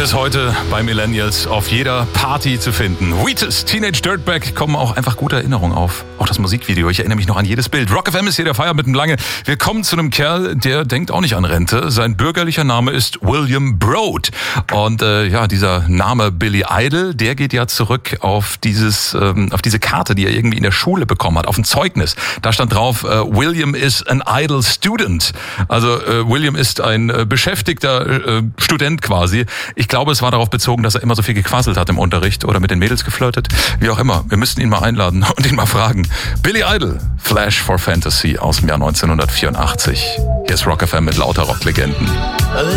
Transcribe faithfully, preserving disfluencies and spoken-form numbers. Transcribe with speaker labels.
Speaker 1: bis heute bei Millennials auf jeder Party zu finden. Wheatus, Teenage Dirtbag, kommen auch einfach gute Erinnerungen auf. Auch das Musikvideo, ich erinnere mich noch an jedes Bild. Rock F M ist hier der Feier mit dem Lange. Wir kommen zu einem Kerl, der denkt auch nicht an Rente. Sein bürgerlicher Name ist William Broad. Und äh, ja, dieser Name Billy Idol, der geht ja zurück auf dieses, ähm, auf diese Karte, die er irgendwie in der Schule bekommen hat, auf ein Zeugnis. Da stand drauf, äh, William is an idle student. Also äh, William ist ein äh, beschäftigter äh, Student quasi. Ich glaube, es war darauf bezogen, dass er immer so viel gequasselt hat im Unterricht oder mit den Mädels geflirtet. Wie auch immer. Wir müssten ihn mal einladen und ihn mal fragen. Billy Idol, Flash for Fantasy aus dem Jahr neunzehnhundertvierundachtzig. Hier ist Rock F M mit lauter Rocklegenden.